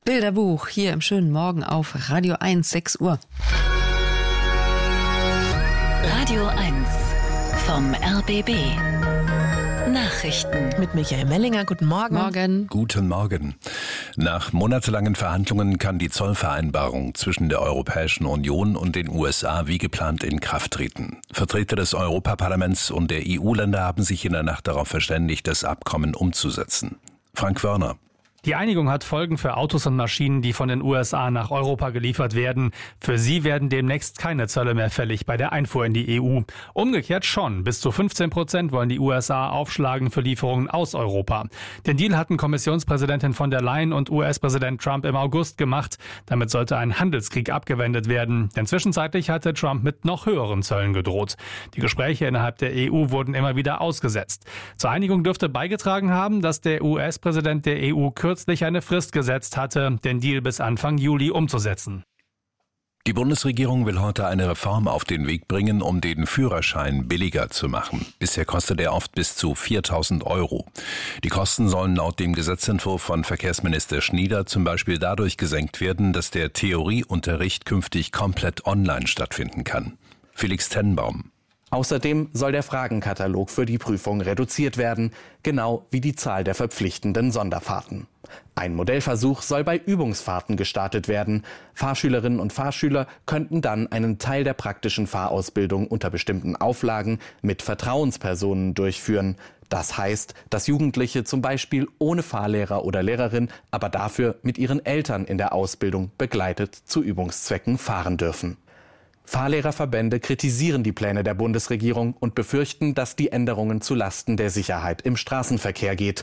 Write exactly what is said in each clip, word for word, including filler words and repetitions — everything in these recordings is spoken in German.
Bilderbuch hier im schönen Morgen auf Radio eins, sechs Uhr. Radio eins vom R B B. Nachrichten. Mit Michael Mellinger. Guten Morgen. Morgen. Guten Morgen. Nach monatelangen Verhandlungen kann die Zollvereinbarung zwischen der Europäischen Union und den U S A wie geplant in Kraft treten. Vertreter des Europaparlaments und der E U-Länder haben sich in der Nacht darauf verständigt, das Abkommen umzusetzen. Frank Wörner. Die Einigung hat Folgen für Autos und Maschinen, die von den U S A nach Europa geliefert werden. Für sie werden demnächst keine Zölle mehr fällig bei der Einfuhr in die E U. Umgekehrt schon. Bis zu fünfzehn Prozent wollen die U S A aufschlagen für Lieferungen aus Europa. Den Deal hatten Kommissionspräsidentin von der Leyen und U S-Präsident Trump im August gemacht. Damit sollte ein Handelskrieg abgewendet werden. Denn zwischenzeitlich hatte Trump mit noch höheren Zöllen gedroht. Die Gespräche innerhalb der E U wurden immer wieder ausgesetzt. Zur Einigung dürfte beigetragen haben, dass der U S-Präsident der E U kürzlich eine Frist gesetzt hatte, den Deal bis Anfang Juli umzusetzen. Die Bundesregierung will heute eine Reform auf den Weg bringen, um den Führerschein billiger zu machen. Bisher kostet er oft bis zu viertausend Euro. Die Kosten sollen laut dem Gesetzentwurf von Verkehrsminister Schnieder zum Beispiel dadurch gesenkt werden, dass der Theorieunterricht künftig komplett online stattfinden kann. Felix Tenbaum. Außerdem soll der Fragenkatalog für die Prüfung reduziert werden, genau wie die Zahl der verpflichtenden Sonderfahrten. Ein Modellversuch soll bei Übungsfahrten gestartet werden. Fahrschülerinnen und Fahrschüler könnten dann einen Teil der praktischen Fahrausbildung unter bestimmten Auflagen mit Vertrauenspersonen durchführen. Das heißt, dass Jugendliche zum Beispiel ohne Fahrlehrer oder Lehrerin, aber dafür mit ihren Eltern in der Ausbildung begleitet zu Übungszwecken fahren dürfen. Fahrlehrerverbände kritisieren die Pläne der Bundesregierung und befürchten, dass die Änderungen zu Lasten der Sicherheit im Straßenverkehr geht.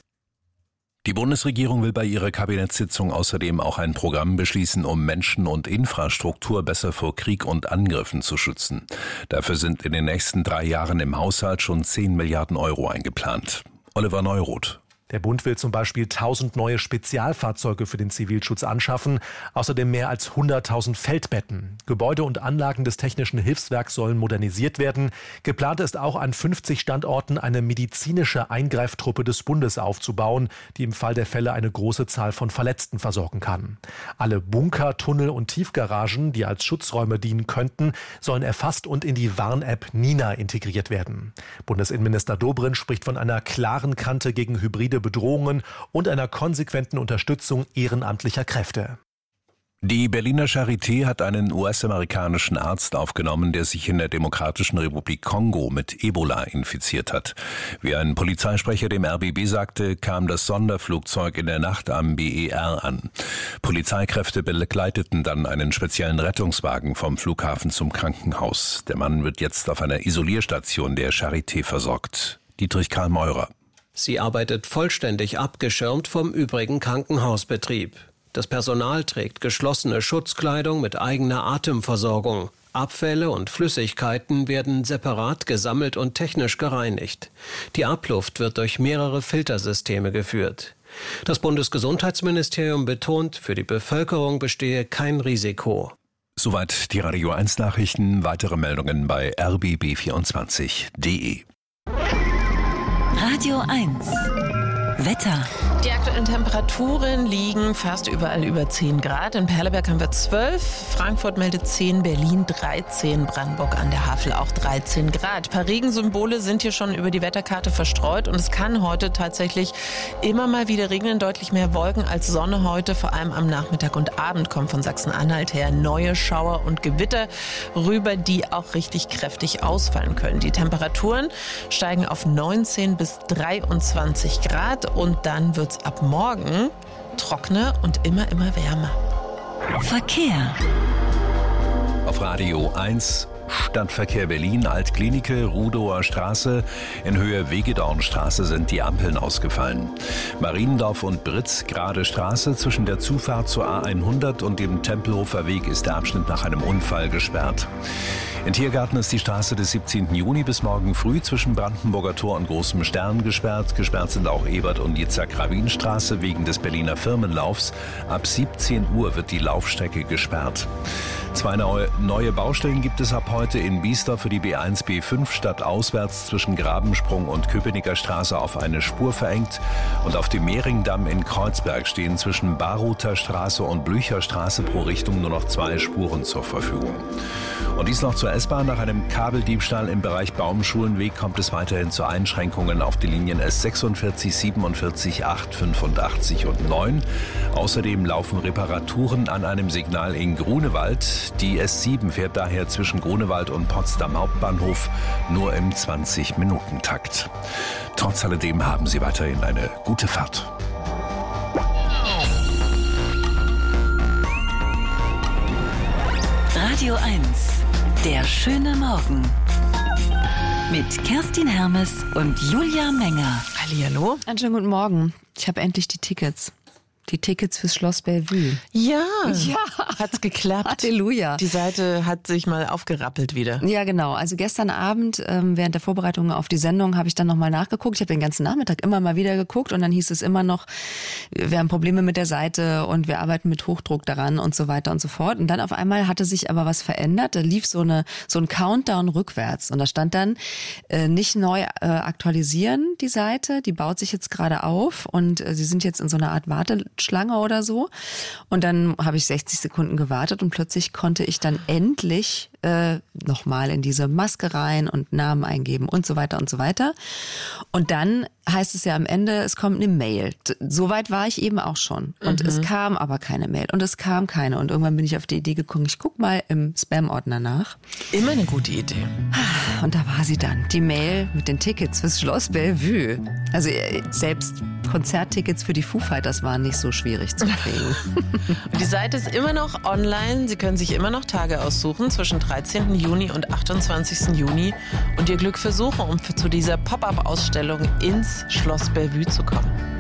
Die Bundesregierung will bei ihrer Kabinettssitzung außerdem auch ein Programm beschließen, um Menschen und Infrastruktur besser vor Krieg und Angriffen zu schützen. Dafür sind in den nächsten drei Jahren im Haushalt schon zehn Milliarden Euro eingeplant. Oliver Neuroth. Der Bund will zum Beispiel tausend neue Spezialfahrzeuge für den Zivilschutz anschaffen, außerdem mehr als hunderttausend Feldbetten. Gebäude und Anlagen des Technischen Hilfswerks sollen modernisiert werden. Geplant ist auch, an fünfzig Standorten eine medizinische Eingreiftruppe des Bundes aufzubauen, die im Fall der Fälle eine große Zahl von Verletzten versorgen kann. Alle Bunker, Tunnel und Tiefgaragen, die als Schutzräume dienen könnten, sollen erfasst und in die Warn-App Nina integriert werden. Bundesinnenminister Dobrindt spricht von einer klaren Kante gegen hybride Bedrohungen und einer konsequenten Unterstützung ehrenamtlicher Kräfte. Die Berliner Charité hat einen U S-amerikanischen Arzt aufgenommen, der sich in der Demokratischen Republik Kongo mit Ebola infiziert hat. Wie ein Polizeisprecher dem R B B sagte, kam das Sonderflugzeug in der Nacht am B E R an. Polizeikräfte begleiteten dann einen speziellen Rettungswagen vom Flughafen zum Krankenhaus. Der Mann wird jetzt auf einer Isolierstation der Charité versorgt. Dietrich Karl Meurer. Sie arbeitet vollständig abgeschirmt vom übrigen Krankenhausbetrieb. Das Personal trägt geschlossene Schutzkleidung mit eigener Atemversorgung. Abfälle und Flüssigkeiten werden separat gesammelt und technisch gereinigt. Die Abluft wird durch mehrere Filtersysteme geführt. Das Bundesgesundheitsministerium betont, für die Bevölkerung bestehe kein Risiko. Soweit die Radio eins Nachrichten. Weitere Meldungen bei r b b vierundzwanzig punkt d e. Radio eins. Wetter. Die aktuellen Temperaturen liegen fast überall über zehn Grad. In Perleberg haben wir zwölf, Frankfurt meldet zehn, Berlin dreizehn, Brandenburg an der Havel auch dreizehn Grad. Ein paar Regensymbole sind hier schon über die Wetterkarte verstreut und es kann heute tatsächlich immer mal wieder regnen. Deutlich mehr Wolken als Sonne heute, vor allem am Nachmittag und Abend kommen von Sachsen-Anhalt her neue Schauer und Gewitter rüber, die auch richtig kräftig ausfallen können. Die Temperaturen steigen auf neunzehn bis dreiundzwanzig Grad. Und dann wird's ab morgen trockener und immer, immer wärmer. Verkehr. Auf Radio eins Stadtverkehr Berlin, Altklinike, Rudower Straße. In Höhe Wegedornstraße sind die Ampeln ausgefallen. Mariendorf und Britz, Gerade Straße. Zwischen der Zufahrt zur A hundert und dem Tempelhofer Weg ist der Abschnitt nach einem Unfall gesperrt. In Tiergarten ist die Straße des siebzehnten Juni bis morgen früh zwischen Brandenburger Tor und Großem Stern gesperrt. Gesperrt sind auch Ebert- und Yitzhak-Rabin-Straße wegen des Berliner Firmenlaufs. Ab siebzehn Uhr wird die Laufstrecke gesperrt. Zwei neue, neue Baustellen gibt es ab heute in Biesdorf für die B eins B fünf stadtauswärts zwischen Grabensprung und Köpenicker Straße auf eine Spur verengt. Und auf dem Mehringdamm in Kreuzberg stehen zwischen Baruther Straße und Blücher Straße pro Richtung nur noch zwei Spuren zur Verfügung. Und dies noch zur S-Bahn. Nach einem Kabeldiebstahl im Bereich Baumschulenweg kommt es weiterhin zu Einschränkungen auf die Linien S sechsundvierzig, siebenundvierzig, acht, fünfundachtzig und neun. Außerdem laufen Reparaturen an einem Signal in Grunewald. Die S sieben fährt daher zwischen Grunewald und Potsdam Hauptbahnhof nur im zwanzig-Minuten-Takt. Trotz alledem haben Sie weiterhin eine gute Fahrt. Radio eins, der schöne Morgen. Mit Kerstin Hermes und Julia Menger. Hallihallo. Einen schönen guten Morgen. Ich habe endlich die Tickets. Die Tickets fürs Schloss Bellevue. Ja, Ja. hat's geklappt. Halleluja. Die Seite hat sich mal aufgerappelt wieder. Ja, genau. Also gestern Abend ähm, während der Vorbereitung auf die Sendung habe ich dann nochmal nachgeguckt. Ich habe den ganzen Nachmittag immer mal wieder geguckt und dann hieß es immer noch, wir haben Probleme mit der Seite und wir arbeiten mit Hochdruck daran und so weiter und so fort. Und dann auf einmal hatte sich aber was verändert. Da lief so eine so ein Countdown rückwärts und da stand dann äh, nicht neu äh, aktualisieren die Seite. Die baut sich jetzt gerade auf und äh, sie sind jetzt in so einer Art Warteschlange oder so. Und dann habe ich sechzig Sekunden gewartet und plötzlich konnte ich dann endlich äh, nochmal in diese Maske rein und Namen eingeben und so weiter und so weiter. Und dann heißt es ja am Ende, es kommt eine Mail. Soweit war ich eben auch schon. Und mhm. es kam aber keine Mail. Und es kam keine. Und irgendwann bin ich auf die Idee gekommen, ich guck mal im Spam-Ordner nach. Immer eine gute Idee. Und da war sie dann. Die Mail mit den Tickets fürs Schloss Bellevue. Also selbst Konzerttickets für die Foo Fighters waren nicht so schwierig zu kriegen. Und die Seite ist immer noch online. Sie können sich immer noch Tage aussuchen zwischen dreizehnten Juni und achtundzwanzigsten Juni und ihr Glück versuchen, um zu dieser Pop-up-Ausstellung ins Schloss Bellevue zu kommen.